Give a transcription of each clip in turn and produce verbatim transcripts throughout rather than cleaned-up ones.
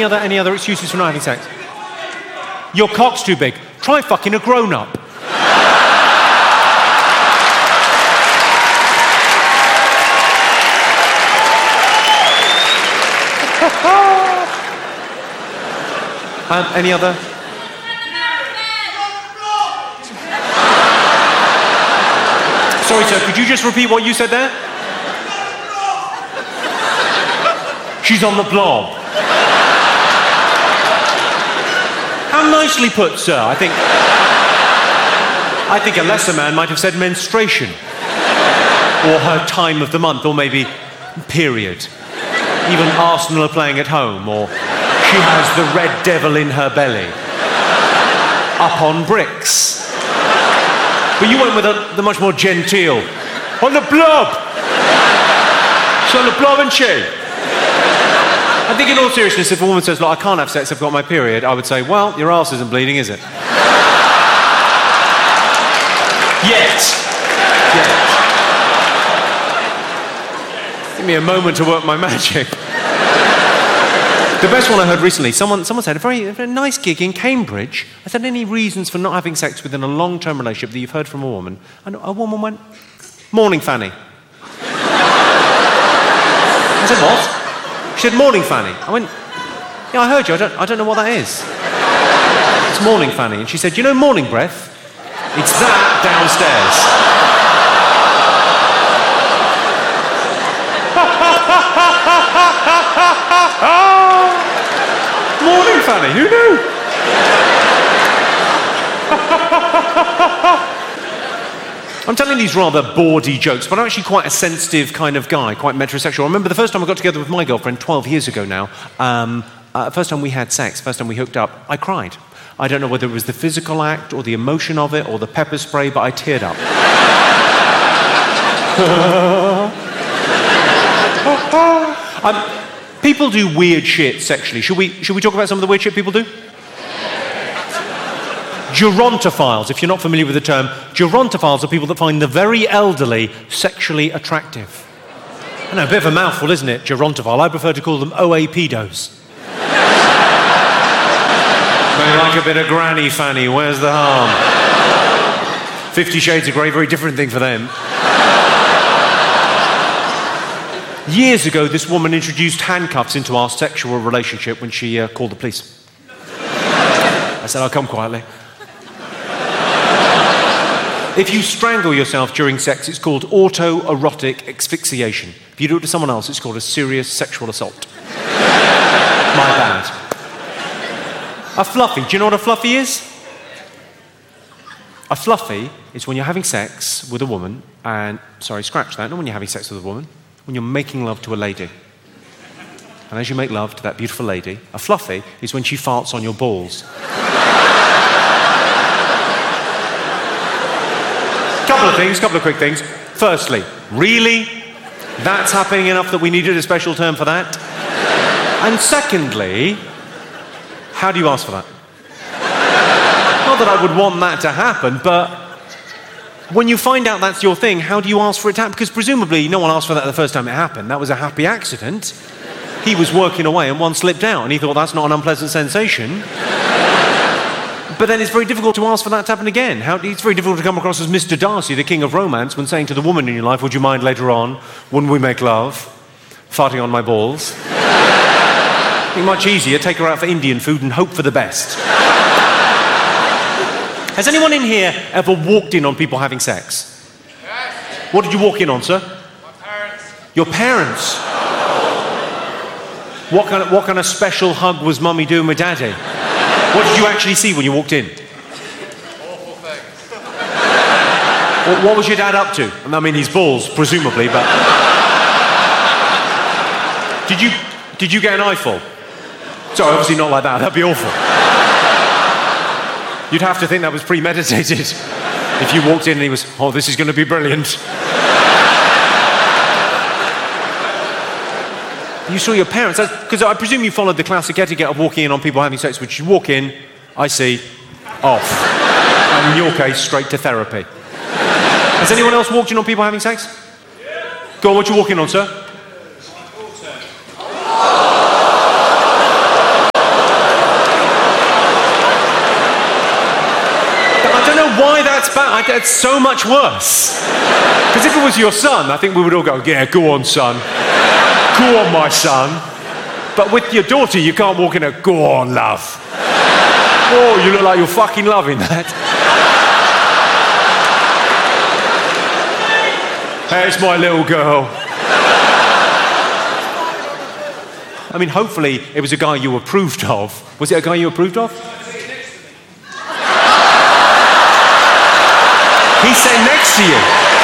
Any other, any other excuses for not having sex? Your cock's too big. Try fucking a grown-up. um, any other? Sorry, sir, could you just repeat what you said there? She's on the blob. How nicely put, sir. I think... I think a lesser man might have said menstruation. Or her time of the month, or maybe period. Even Arsenal are playing at home, or she has the red devil in her belly. Up on bricks. But you went with a, the much more genteel. On the blob! She's on the blob, and she? I think in all seriousness, if a woman says, look, I can't have sex, I've got my period, I would say, well, your arse isn't bleeding, is it? Yet. Yet. Give me a moment to work my magic. The best one I heard recently, someone, someone said, a very, a very nice gig in Cambridge. I said, any reasons for not having sex within a long-term relationship that you've heard from a woman? And a woman went, morning, Fanny. I said, what? She said, morning, Fanny. I went, yeah, I heard you. I don't, I don't know what that is. It's morning, Fanny. And she said, you know morning breath? It's that downstairs. Morning, Fanny. Who knew? I'm telling these rather bawdy jokes, but I'm actually quite a sensitive kind of guy, quite metrosexual. I remember the first time I got together with my girlfriend, twelve years ago now, um, uh, first time we had sex, first time we hooked up, I cried. I don't know whether it was the physical act or the emotion of it or the pepper spray, but I teared up. um, people do weird shit sexually. Should we, should we talk about some of the weird shit people do? Gerontophiles, if you're not familiar with the term, gerontophiles are people that find the very elderly sexually attractive. I know, a bit of a mouthful, isn't it, gerontophile? I prefer to call them O A pedos. They like a bit of granny fanny, where's the harm? Fifty Shades of Grey, very different thing for them. Years ago, this woman introduced handcuffs into our sexual relationship when she uh, called the police. I said, I'll come quietly. If you strangle yourself during sex, it's called autoerotic asphyxiation. If you do it to someone else, it's called a serious sexual assault. My bad. A fluffy. Do you know what a fluffy is? A fluffy is when you're having sex with a woman, and, sorry, scratch that, not when you're having sex with a woman, when you're making love to a lady. And as you make love to that beautiful lady, a fluffy is when she farts on your balls. Couple of things, couple of quick things. Firstly, really? That's happening enough that we needed a special term for that? And secondly, how do you ask for that? Not that I would want that to happen, but when you find out that's your thing, how do you ask for it to happen? Because presumably no one asked for that the first time it happened. That was a happy accident. He was working away and one slipped out and he thought that's not an unpleasant sensation. But then it's very difficult to ask for that to happen again. How, it's very difficult to come across as Mister Darcy, the king of romance, when saying to the woman in your life, would you mind later on, when we make love, farting on my balls? It'd be much easier, take her out for Indian food and hope for the best. Has anyone in here ever walked in on people having sex? Yes. What did you walk in on, sir? My parents. Your parents? What kind of, what kind of special hug was mummy doing with daddy? What did you actually see when you walked in? Awful things. What, what was your dad up to? I mean, his balls, presumably, but... Did you, did you get an eyeful? Sorry, obviously not like that. That'd be awful. You'd have to think that was premeditated. If you walked in and he was, oh, this is going to be brilliant. You saw your parents, because I presume you followed the classic etiquette of walking in on people having sex, which you walk in, I see, off. And in your case, straight to therapy. Has anyone else walked in on people having sex? Yeah. Go on, what you walk in on, sir? why that's bad. That's so much worse. Because if it was your son, I think we would all go, yeah, go on, son. Go on, my son. But with your daughter, you can't walk in and go on, love. Oh, you look like you're fucking loving that. Hey, it's my little girl. I mean, hopefully it was a guy you approved of. Was it a guy you approved of? He's sitting next to you.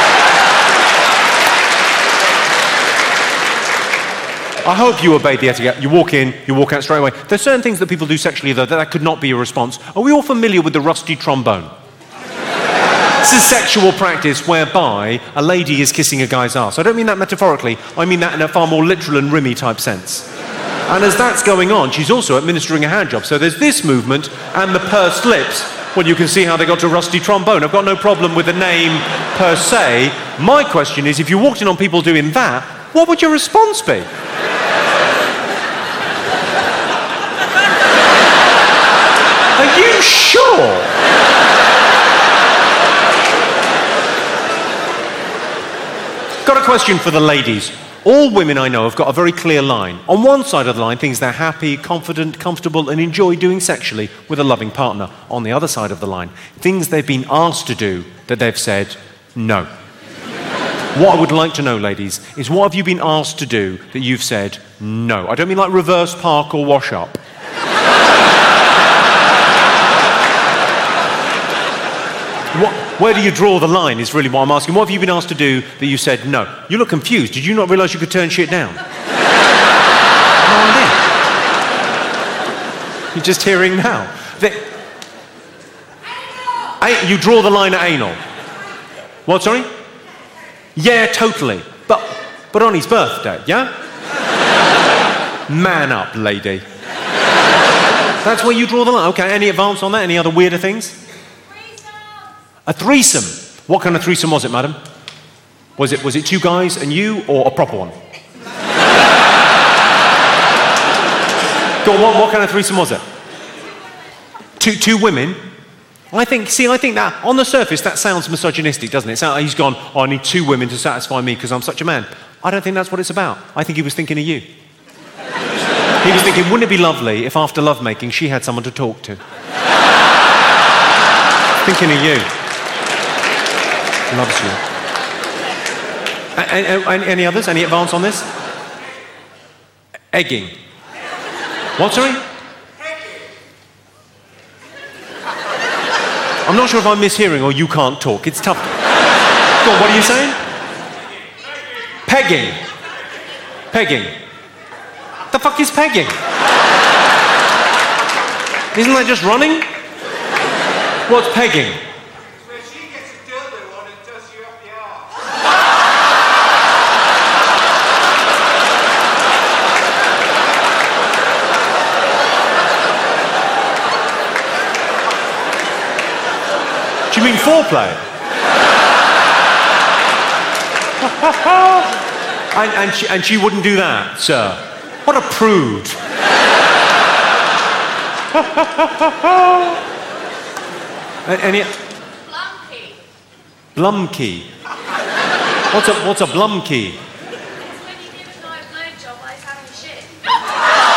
I hope you obeyed the etiquette. You walk in, you walk out straight away. There's certain things that people do sexually, though, that, that could not be a response. Are we all familiar with the rusty trombone? This is sexual practice whereby a lady is kissing a guy's arse. I don't mean that metaphorically. I mean that in a far more literal and rimmy type sense. And as that's going on, she's also administering a hand job. So there's this movement and the pursed lips. Well, you can see how they got to rusty trombone. I've got no problem with the name per se. My question is, if you walked in on people doing that, what would your response be? Are you sure? Got a question for the ladies. All women I know have got a very clear line. On one side of the line, things they're happy, confident, comfortable, and enjoy doing sexually with a loving partner. On the other side of the line, things they've been asked to do that they've said no. What I would like to know, ladies, is what have you been asked to do that you've said no? I don't mean like reverse park or wash up. What, where do you draw the line is really what I'm asking. What have you been asked to do that you said no? You look confused. Did you not realise you could turn shit down? No idea. You're just hearing now. The, a, you draw the line at anal. What, sorry? Yeah, totally. But, but on his birthday, yeah? Man up, lady. That's where you draw the line. Okay, any advance on that? Any other weirder things? A threesome. What kind of threesome was it, madam? Was it was it two guys and you, or a proper one? Go on, what, what kind of threesome was it? Two two women? I think, see, I think that, on the surface, that sounds misogynistic, doesn't it? It's like he's gone, oh, I need two women to satisfy me because I'm such a man. I don't think that's what it's about. I think he was thinking of you. He was thinking, wouldn't it be lovely if after lovemaking she had someone to talk to? Thinking of you. Loves you. A- a- a- any others? Any advance on this? Egging. What, sorry? I'm not sure if I'm mishearing or you can't talk. It's tough. Go on, what are you saying? Pegging. Pegging. The fuck is pegging? Isn't that just running? What's pegging? Where she gets a dildo on and does you up the arse. Do you mean foreplay? and, and, she, and she wouldn't do that, sir. What a prude. Any? Blumkey. Blumkey. What's a what's a blumkey?